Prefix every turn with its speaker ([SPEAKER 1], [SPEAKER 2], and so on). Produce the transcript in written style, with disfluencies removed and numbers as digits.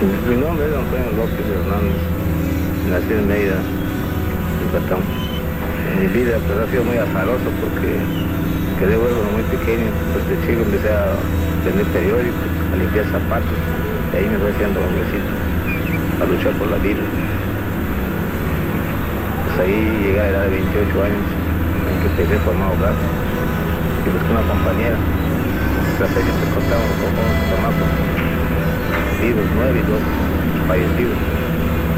[SPEAKER 1] Mi nombre es Antonio López Hernández, nací en Mérida, Yucatán. Mi vida pues, ha sido muy azarosa porque quedé huérfano muy pequeño, pues de chico empecé a vender periódicos, a limpiar zapatos, y ahí me fue haciendo hombrecito, a luchar por la vida. Pues ahí llegué a la edad de 28 años, en que empecé a formar hogar, y busqué una compañera. Tras ellos se contaban con unos chamacos vivos, 9 y 2 fallecidos.